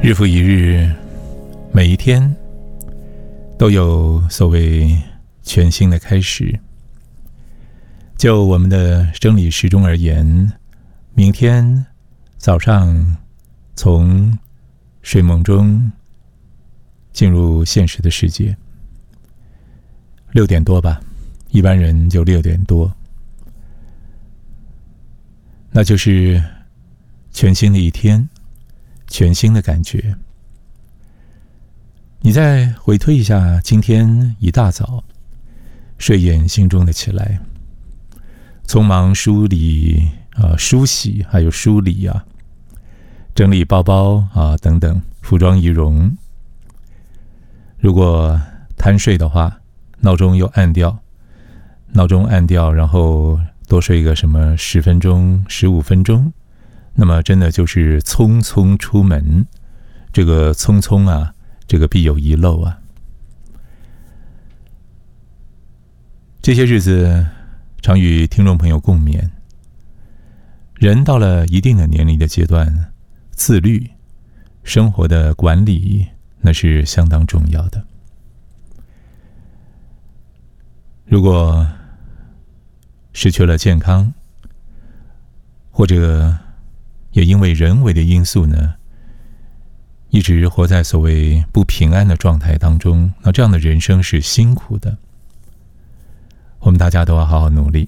日复一日，每一天都有所谓全新的开始。就我们的生理时钟而言，明天早上从睡梦中进入现实的世界，6点多吧，一般人就6点多，那就是全新的一天，全新的感觉。你再回推一下，今天一大早睡眼惺忪的起来，匆忙梳洗还有梳理啊，整理包包啊等等，服装仪容。如果贪睡的话，闹钟又按掉，然后多睡个什么10分钟、15分钟，那么真的就是匆匆出门。这个匆匆啊，这个必有遗漏啊。这些日子常与听众朋友共勉，人到了一定的年龄的阶段，自律、生活的管理那是相当重要的。如果失去了健康，或者也因为人为的因素呢，一直活在所谓不平安的状态当中，那这样的人生是辛苦的。我们大家都要好好努力。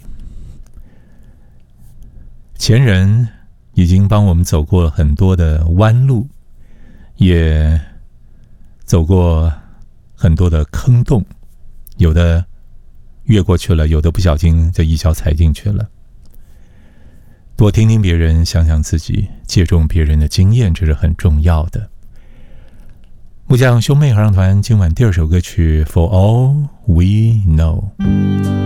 前人已经帮我们走过了很多的弯路，也走过很多的坑洞，有的越过去了，有的不小心就一脚踩进去了。多听听别人，想想自己，借重别人的经验，这是很重要的。木匠兄妹合唱团今晚第2首歌曲 For All We Know。